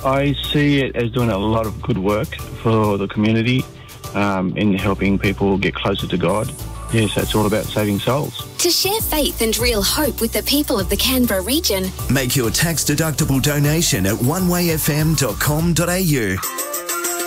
I see it as doing a lot of good work for the community in helping people get closer to God. Yes, it's all about saving souls. To share faith and real hope with the people of the Canberra region, make your tax-deductible donation at onewayfm.com.au.